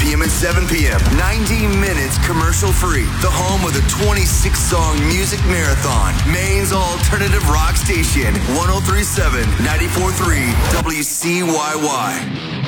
p.m. and 7 p.m. 90 minutes commercial-free. The home of the 26-song music marathon. Maine's alternative rock station. 103.7, 94.3, WCYY.